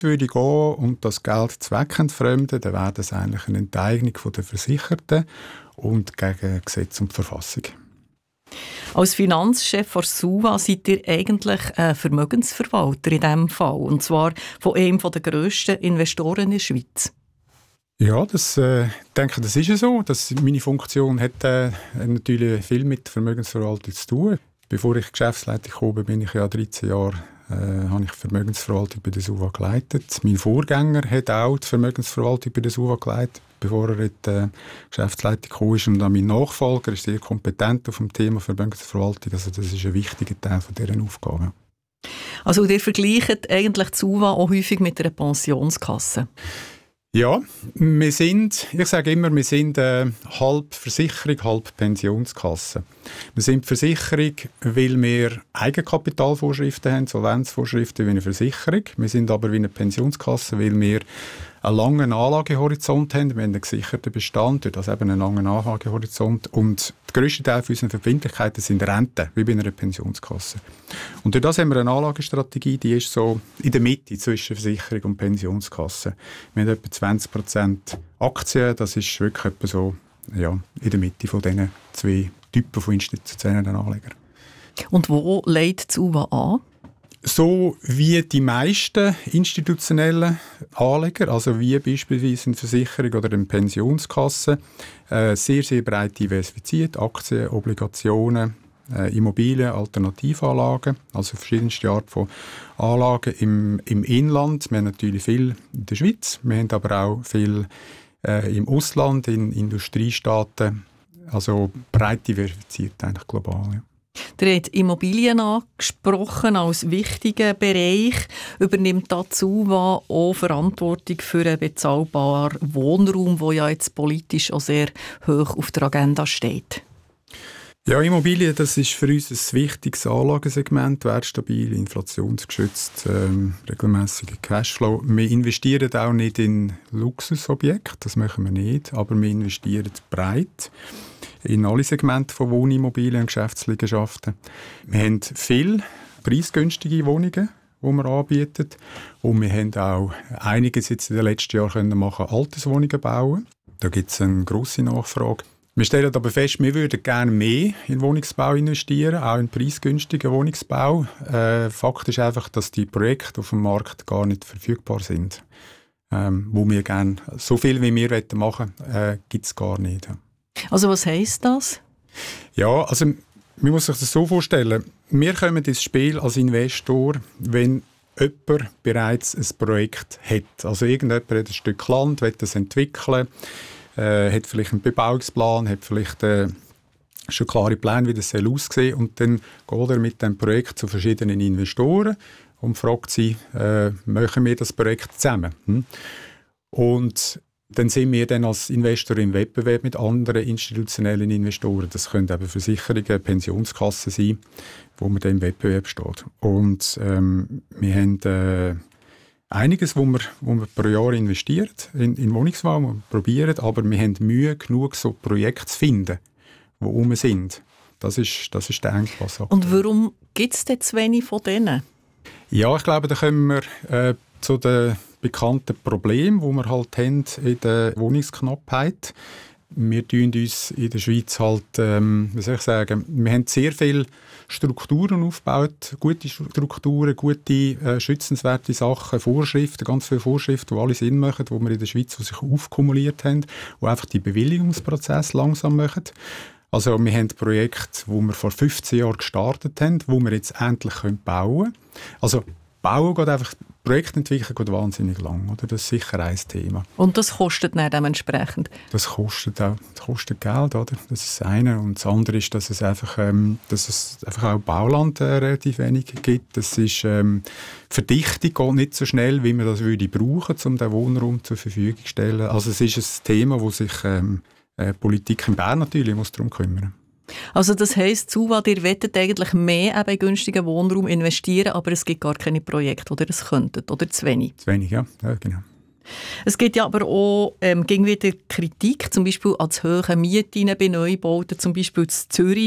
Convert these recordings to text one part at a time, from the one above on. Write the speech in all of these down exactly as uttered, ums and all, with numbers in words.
würde gehen und das Geld zweckentfremden, dann wäre das eigentlich eine Enteignung der Versicherten und gegen Gesetz und Verfassung. Als Finanzchef der SUVA seid ihr eigentlich ein Vermögensverwalter in diesem Fall, und zwar von einem der grössten Investoren in der Schweiz. Ja, das, äh, ich denke, das ist ja so. Das, meine Funktion hat äh, natürlich viel mit Vermögensverwaltung zu tun. Bevor ich Geschäftsleitung kam, bin ich ja dreizehn Jahre äh, habe ich Vermögensverwaltung bei der SUVA geleitet. Mein Vorgänger hat auch die Vermögensverwaltung bei der SUVA geleitet, bevor er in die äh, Geschäftsleitung kam. Und dann mein Nachfolger ist sehr kompetent auf dem Thema Vermögensverwaltung. Also das ist ein wichtiger Teil von dieser Aufgabe. Also ihr vergleicht eigentlich die SUVA auch häufig mit einer Pensionskasse? Ja, wir sind, ich sage immer, wir sind äh, halb Versicherung, halb Pensionskasse. Wir sind Versicherung, weil wir Eigenkapitalvorschriften haben, Solvenzvorschriften wie eine Versicherung. Wir sind aber wie eine Pensionskasse, weil wir einen langen Anlagehorizont haben. Wir haben einen gesicherten Bestand, durch das eben einen langen Anlagehorizont. Und der grösste Teil unserer Verbindlichkeiten sind Renten, wie bei einer Pensionskasse. Und durch das haben wir eine Anlagestrategie, die ist so in der Mitte zwischen Versicherung und Pensionskasse. Wir haben etwa zwanzig Prozent Aktien, das ist wirklich etwa so ja, in der Mitte von diesen zwei Typen von institutionellen Anlegern. Und wo legt die SUVA an? So wie die meisten institutionellen Anleger, also wie beispielsweise eine Versicherung oder eine Pensionskasse, äh, sehr, sehr breit diversifiziert, Aktien, Obligationen, äh, Immobilien, Alternativanlagen, also verschiedenste Arten von Anlagen im, im Inland. Wir haben natürlich viel in der Schweiz, wir haben aber auch viel äh, im Ausland, in Industriestaaten, also breit diversifiziert eigentlich global. Ja. Ihr habt Immobilien angesprochen als wichtigen Bereich. Übernimmt die SUVA auch Verantwortung für einen bezahlbaren Wohnraum, der ja jetzt politisch auch sehr hoch auf der Agenda steht? Ja, Immobilien, das ist für uns ein wichtiges Anlagensegment, wertstabil, inflationsgeschützt, ähm, regelmäßiger Cashflow. Wir investieren auch nicht in Luxusobjekte, das machen wir nicht, aber wir investieren breit in alle Segmente von Wohnimmobilien und Geschäftsliegenschaften. Wir haben viele preisgünstige Wohnungen, die wir anbieten. Und wir haben auch einiges jetzt in den letzten Jahren können machen, Alterswohnungen bauen. Da gibt es eine grosse Nachfrage. Wir stellen aber fest, wir würden gerne mehr in Wohnungsbau investieren, auch in preisgünstigen Wohnungsbau. Äh, Fakt ist einfach, dass die Projekte auf dem Markt gar nicht verfügbar sind. Ähm, wo wir gerne, so viel wie wir machen wollen, äh, gibt es gar nicht. Also was heisst das? Ja, also man muss sich das so vorstellen, wir kommen ins Spiel als Investor, wenn jemand bereits ein Projekt hat. Also irgendjemand hat ein Stück Land, will das entwickeln, äh, hat vielleicht einen Bebauungsplan, hat vielleicht äh, schon klare Pläne, wie das aussehen soll. Und dann geht er mit dem Projekt zu verschiedenen Investoren und fragt sie, äh, machen wir das Projekt zusammen? Hm? Und dann sind wir dann als Investor im Wettbewerb mit anderen institutionellen Investoren. Das können eben Versicherungen, Pensionskassen sein, wo man dann im Wettbewerb steht. Und ähm, wir haben äh, einiges, wo wir, wo wir pro Jahr investieren in, in Wohnungsbau, wir probieren, aber wir haben Mühe genug, so Projekte zu finden, die rum sind. Das ist, das ist der Engpass. Und warum gibt es denn zu wenig von denen? Ja, ich glaube, da kommen wir äh, zu den bekannten Problemen, die wir halt haben in der Wohnungsknappheit. Wir tun uns in der Schweiz halt, ähm, wie soll ich sagen, wir haben sehr viele Strukturen aufgebaut, gute Strukturen, gute, äh, schützenswerte Sachen, Vorschriften, ganz viele Vorschriften, die alle Sinn machen, die wir in der Schweiz die sich aufkumuliert haben, die einfach die Bewilligungsprozess langsam machen. Also wir haben Projekte, die wir vor fünfzehn Jahren gestartet haben, wo wir jetzt endlich bauen können. Also Bauen geht einfach, Projektentwicklung geht wahnsinnig lang, oder? Das ist sicher ein Thema. Und das kostet dann dementsprechend? Das kostet auch, das kostet Geld, oder? Das ist das eine. Und das andere ist, dass es einfach, ähm, dass es einfach auch Bauland äh, relativ wenig gibt. Das ist, ähm, Verdichtung geht nicht so schnell, wie man das würde brauchen, um den Wohnraum zur Verfügung zu stellen. Also es ist ein Thema, wo sich ähm, äh, Politik in Bern natürlich muss darum kümmern. Also das heisst, SUVA, ihr wollt eigentlich mehr eben in günstigen Wohnraum investieren, aber es gibt gar keine Projekte, oder es könntet, oder zu wenig? Zu wenig, ja, ja genau. Es gibt ja aber auch ähm, gegen wieder Kritik, zum Beispiel an zu hohen Mieten bei Neubauten, zum Beispiel in Zürich.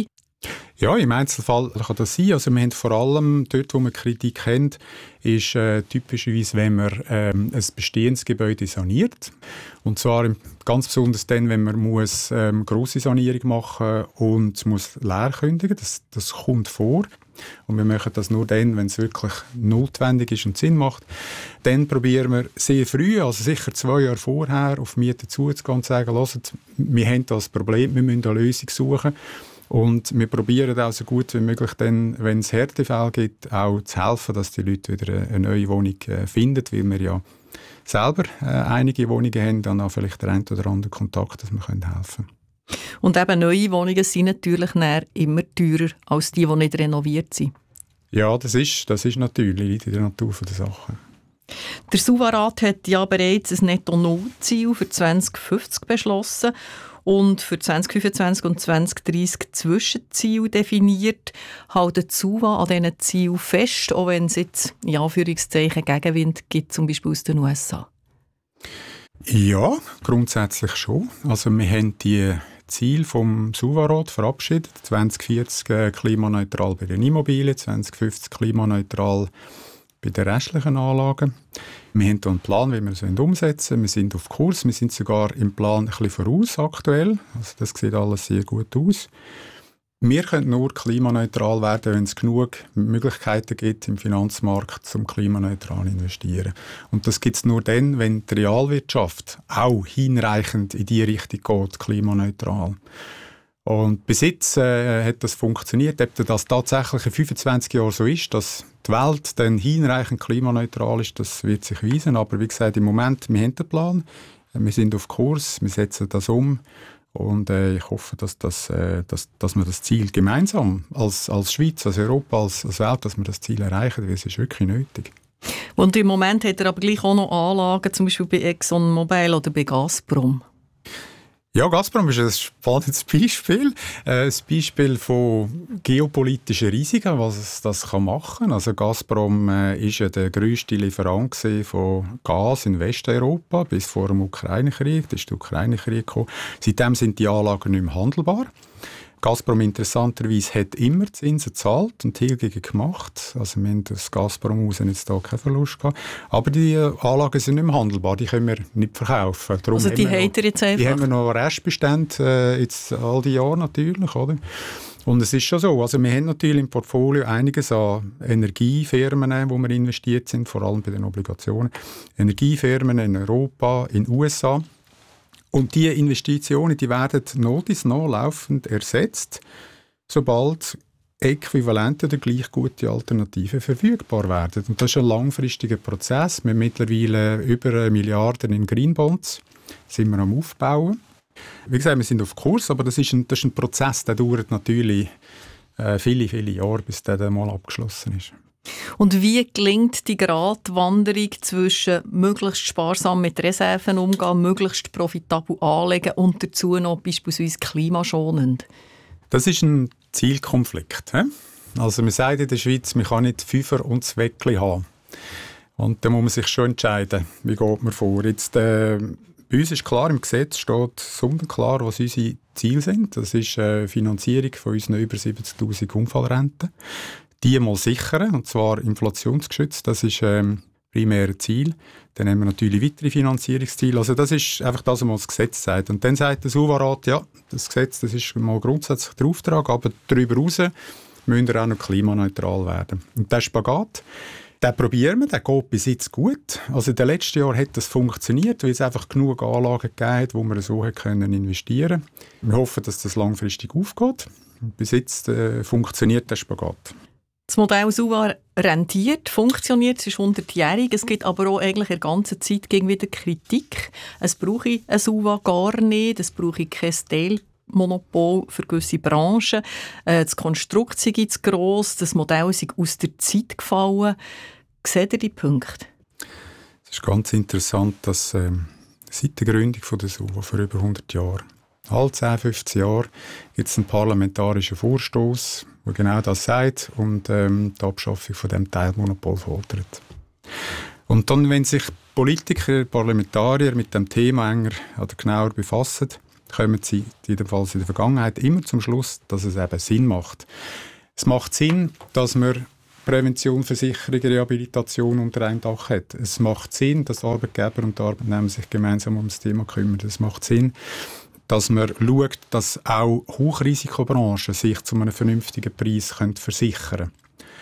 Ja, im Einzelfall kann das sein. Also wir haben vor allem dort, wo wir Kritik haben, ist äh, typischerweise, wenn man ähm, ein bestehendes Gebäude saniert. Und zwar ganz besonders dann, wenn man muss, ähm, grosse Sanierung machen und muss leer kündigen. Das, das kommt vor. Und wir machen das nur dann, wenn es wirklich notwendig ist und Sinn macht. Dann probieren wir sehr früh, also sicher zwei Jahre vorher, auf Mieter zuzugehen und zu sagen, hört, wir haben das Problem, wir müssen eine Lösung suchen. Und wir probieren auch so gut wie möglich, dann, wenn es Härtefälle gibt, auch zu helfen, dass die Leute wieder eine neue Wohnung äh, finden, weil wir ja selber äh, einige Wohnungen haben, dann auch vielleicht der ein oder andere Kontakt, dass wir helfen können. Und eben neue Wohnungen sind natürlich immer teurer als die, die nicht renoviert sind. Ja, das ist, das ist natürlich in der Natur der Sache. Der SUVA-Rat hat ja bereits ein Netto-Null-Ziel für zwanzig fünfzig beschlossen und für zwanzig fünfundzwanzig und zwanzig dreissig Zwischenziele definiert. Hält die SUVA an diesen Zielen fest, auch wenn es jetzt in Anführungszeichen Gegenwind gibt, zum Beispiel aus den U S A? Ja, grundsätzlich schon. Also wir haben die Ziele vom SUVA-Rat verabschiedet. zwanzig vierzig äh, klimaneutral bei den Immobilien, zwanzig fünfzig klimaneutral bei den restlichen Anlagen. Wir haben hier einen Plan, wie wir es umsetzen wollen. Wir sind auf Kurs, wir sind sogar im Plan ein bisschen voraus aktuell. Also das sieht alles sehr gut aus. Wir können nur klimaneutral werden, wenn es genug Möglichkeiten gibt im Finanzmarkt, um klimaneutral zu investieren. Und das gibt es nur dann, wenn die Realwirtschaft auch hinreichend in die Richtung geht, klimaneutral. Und bis jetzt äh, hat das funktioniert. Ob das tatsächlich in fünfundzwanzig Jahren so ist, dass die Welt dann hinreichend klimaneutral ist, das wird sich weisen. Aber wie gesagt, im Moment, wir haben den Plan, wir sind auf Kurs, wir setzen das um. Und äh, ich hoffe, dass, das, äh, dass, dass wir das Ziel gemeinsam als, als Schweiz, als Europa, als, als Welt, dass wir das Ziel erreichen, weil es ist wirklich nötig. Und im Moment hat er aber gleich auch noch Anlagen, zum Beispiel bei ExxonMobil oder bei Gazprom. Ja, Gazprom ist ein spannendes Beispiel. Ein Beispiel von geopolitischen Risiken, was das machen kann. Also Gazprom war ja der grösste Lieferant von Gas in Westeuropa bis vor dem Ukraine-Krieg. Da ist der Ukraine-Krieg gekommen. Seitdem sind die Anlagen nicht mehr handelbar. Gazprom interessanterweise hat immer Zinsen gezahlt und Tilgungen gemacht. Also wir haben das Gazprom raus jetzt da keinen Verlust gehabt. Aber die Anlagen sind nicht mehr handelbar, die können wir nicht verkaufen. Darum also die haben wir jetzt einfach? Die haben wir noch Restbestände, äh, jetzt all die Jahre natürlich, oder? Und es ist schon so, also wir haben natürlich im Portfolio einiges an Energiefirmen, wo wir investiert sind, vor allem bei den Obligationen. Energiefirmen in Europa, in den U S A. Und diese Investitionen, die werden noch bis noch laufend ersetzt, sobald äquivalente oder gleich gute Alternativen verfügbar werden. Und das ist ein langfristiger Prozess. Wir haben mittlerweile über eine Milliarde in Greenbonds, sind wir am Aufbauen. Wie gesagt, wir sind auf Kurs, aber das ist ein, das ist ein Prozess, der dauert natürlich äh, viele, viele Jahre, bis der dann mal abgeschlossen ist. Und wie gelingt die Gratwanderung zwischen möglichst sparsam mit Reserven umgehen, möglichst profitabel anlegen und dazu noch beispielsweise klimaschonend? Das ist ein Zielkonflikt. He? Also man sagt in der Schweiz, man kann nicht Fünfer und Zweckli haben. Und da muss man sich schon entscheiden, wie geht man vor. Jetzt, äh, bei uns ist klar, im Gesetz steht sonnenklar, was unsere Ziele sind. Das ist äh, Finanzierung von unseren über siebzigtausend Unfallrenten. Die mal sichern, und zwar inflationsgeschützt, das ist ähm, primäre Ziel. Dann haben wir natürlich weitere Finanzierungsziele. Also das ist einfach das, was das Gesetz sagt. Und dann sagt der SUVA-Rat, ja, das Gesetz, das ist mal grundsätzlich der Auftrag, aber darüber hinaus müssen wir auch noch klimaneutral werden. Und der Spagat, den probieren wir, der geht bis jetzt gut. Also in den letzten Jahren hat das funktioniert, weil es einfach genug Anlagen gegeben hat, wo wir so können investieren können. Wir hoffen, dass das langfristig aufgeht. Bis jetzt äh, funktioniert der Spagat. Das Modell SUVA rentiert, funktioniert, es ist hundertjährig, es gibt aber auch eigentlich in der ganzen Zeit gegen wieder Kritik. Es brauche ein SUVA gar nicht, es brauche kein Teilmonopol für gewisse Branchen. Das Konstrukt sei zu gross, das Modell sei aus der Zeit gefallen. Seht ihr die Punkte? Es ist ganz interessant, dass ähm, seit der Gründung von der SUVA vor über hundert Jahren, alle zehn, fünfzehn Jahre, gibt es einen parlamentarischen Vorstoß, der genau das sagt und ähm, die Abschaffung von dem Teilmonopol fordert. Und dann, wenn sich Politiker, Parlamentarier mit dem Thema enger oder genauer befassen, kommen sie jedenfalls in der Vergangenheit immer zum Schluss, dass es eben Sinn macht. Es macht Sinn, dass man Prävention, Versicherung, Rehabilitation unter einem Dach hat. Es macht Sinn, dass Arbeitgeber und Arbeitnehmer sich gemeinsam um das Thema kümmern. Es macht Sinn, dass man schaut, dass auch Hochrisikobranchen sich zu einem vernünftigen Preis können versichern können.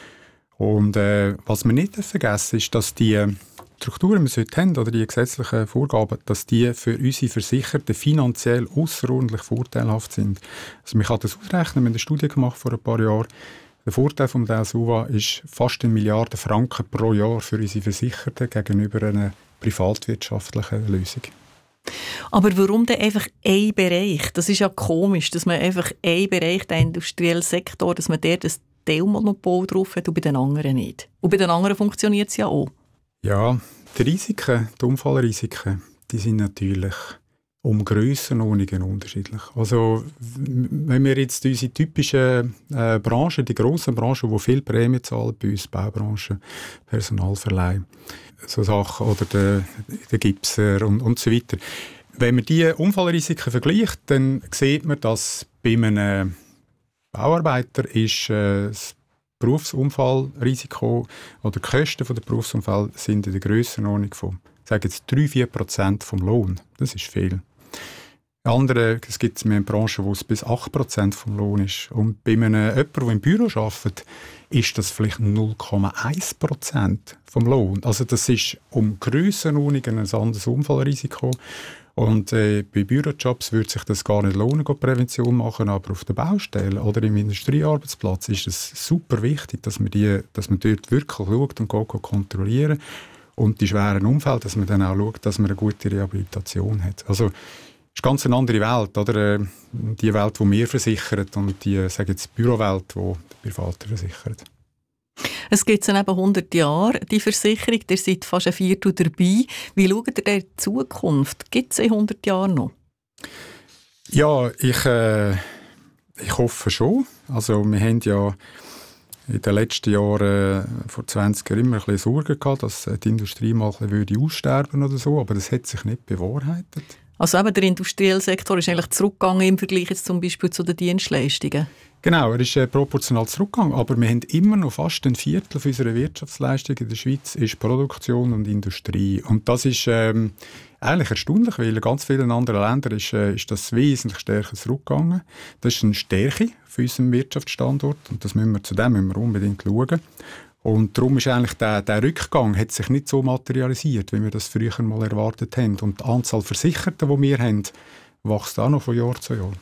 Und äh, was wir nicht vergessen ist, dass die Strukturen, die wir heute haben, oder die gesetzlichen Vorgaben, dass die für unsere Versicherten finanziell ausserordentlich vorteilhaft sind. Also man kann das ausrechnen, wir haben eine Studie gemacht vor ein paar Jahren. Der Vorteil vom Modell SUVA ist fast eine Milliarde Franken pro Jahr für unsere Versicherten gegenüber einer privatwirtschaftlichen Lösung. Aber warum denn einfach ein Bereich? Das ist ja komisch, dass man einfach einen Bereich, den industriellen Sektor, dass man dort ein Teilmonopol drauf hat und bei den anderen nicht. Und bei den anderen funktioniert es ja auch. Ja, die Risiken, die Unfallrisiken, die sind natürlich um Grössenordnungen unterschiedlich. Also wenn wir jetzt unsere typischen äh, Branchen, die grossen Branchen, die viel Prämien zahlen, bei uns Baubranche, Personalverleih, so Sachen, oder der, der Gipser und, und so weiter. Wenn man diese Unfallrisiken vergleicht, dann sieht man, dass bei einem Bauarbeiter ist äh, das Berufsunfallrisiko oder die Kosten der Berufsunfall sind in der Grössenordnung von, ich sage jetzt, drei bis vier Prozent vom Lohn. Das ist viel. Andere, es gibt mehr Branchen, wo es bis acht Prozent vom Lohn ist. Und bei einem jemandem, der im Büro arbeitet, ist das vielleicht null Komma eins Prozent vom Lohn. Also das ist um Grössenordnungen ein anderes Unfallrisiko. Und äh, bei Bürojobs würde sich das gar nicht lohnen, Prävention machen, aber auf der Baustelle oder im Industriearbeitsplatz ist es super wichtig, dass man, die, dass man dort wirklich schaut und geht, geht kontrollieren. Und die schweren Unfälle, dass man dann auch schaut, dass man eine gute Rehabilitation hat. Also es ist ganz eine andere Welt, oder? Die Welt, die wir versichern, und die, sage jetzt, Bürowelt, die die Privaten versichern. Es gibt es eben hundert Jahre, die Versicherung. Ihr seid fast ein Viertel dabei. Wie schaut ihr denn in die Zukunft? Gibt es in hundert Jahren noch? Ja, ich, äh, ich hoffe schon. Also wir haben ja in den letzten Jahren, äh, vor zwanzig Jahren, immer ein bisschen Sorgen gehabt, dass die Industrie mal ein bisschen aussterben würde oder so, aber das hat sich nicht bewahrheitet. Also eben der industrielle Sektor ist eigentlich zurückgegangen im Vergleich jetzt zum Beispiel zu den Dienstleistungen? Genau, er ist äh, proportional zurückgegangen, aber wir haben immer noch fast ein Viertel von unserer Wirtschaftsleistung in der Schweiz ist Produktion und Industrie. Und das ist ähm, eigentlich erstaunlich, weil in ganz vielen anderen Ländern ist, äh, ist das wesentlich stärker zurückgegangen. Das ist eine Stärke für unseren Wirtschaftsstandort und das müssen wir, zu dem müssen wir unbedingt schauen. Und darum ist eigentlich der, der Rückgang hat sich nicht so materialisiert, wie wir das früher mal erwartet haben. Und die Anzahl Versicherter, die wir haben, wächst auch noch von Jahr zu Jahr.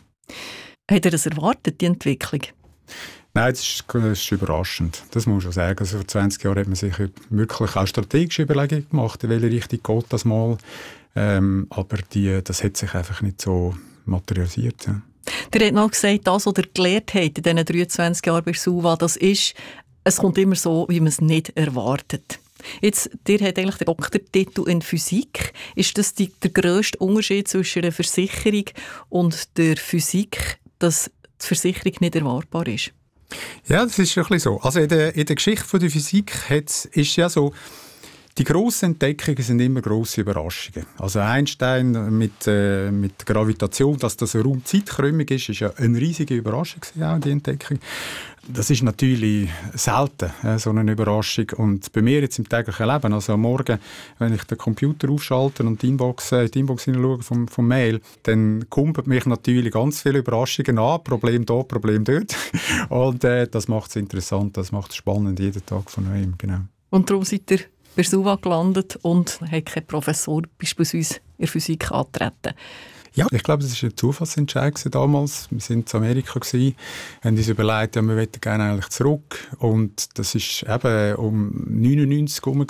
Hat er das erwartet, die Entwicklung? Nein, das ist, das ist überraschend. Das muss man schon sagen. Also vor zwanzig Jahren hat man sich wirklich auch strategische Überlegungen gemacht, in welche Richtung geht das mal. Ähm, aber die, das hat sich einfach nicht so materialisiert. Ja. Der hat noch gesagt, das, was er gelernt hat in diesen dreiundzwanzig Jahren bei SUVA, das ist, es kommt immer so, wie man es nicht erwartet. Jetzt, der hat eigentlich den Doktortitel in Physik. Ist das die, der grösste Unterschied zwischen der Versicherung und der Physik, dass die Versicherung nicht erwartbar ist? Ja, das ist ein bisschen so. Also in der, in der Geschichte der Physik ist ja so, die grossen Entdeckungen sind immer grosse Überraschungen. Also Einstein mit, äh, mit Gravitation, dass das eine Raum-Zeitkrümmung ist, ist ja eine riesige Überraschung gewesen, auch die Entdeckung. Das ist natürlich selten, äh, so eine Überraschung. Und bei mir jetzt im täglichen Leben, also am Morgen, wenn ich den Computer aufschalte und die Inbox, äh, die Inbox hineinschaue vom, vom Mail, dann kumpelt mich natürlich ganz viele Überraschungen an. Problem da, Problem dort. Und äh, das macht es interessant, das macht es spannend, jeden Tag von neuem. Genau. Und darum seid ihr bei SUVA gelandet und hat kein Professor beispielsweise in der Physik angetreten? Ja, ich glaube, das war ein Zufallsentscheid damals. Wir waren in Amerika, gewesen, haben uns überlegt, ja, wir wollten gerne eigentlich zurück. Und das war eben um neunundneunzig herum.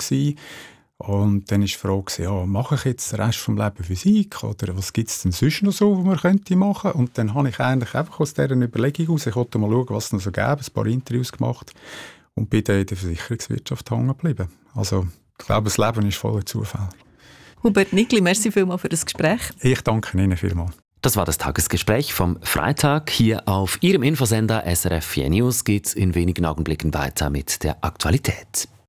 Und dann war die Frage, ja, mache ich jetzt den Rest des Lebens Physik? Oder was gibt es denn sonst noch so, was man könnte machen? Und dann habe ich eigentlich einfach aus dieser Überlegung heraus, ich wollte mal schauen, was es noch so gäbe, ein paar Interviews gemacht und bin dann in der Versicherungswirtschaft hängen geblieben. Also, ich glaube, das Leben ist voller Zufall. Hubert Nickli, merci vielmals für das Gespräch. Ich danke Ihnen vielmals. Das war das Tagesgespräch vom Freitag. Hier auf Ihrem Infosender S R F vier News geht es in wenigen Augenblicken weiter mit der Aktualität.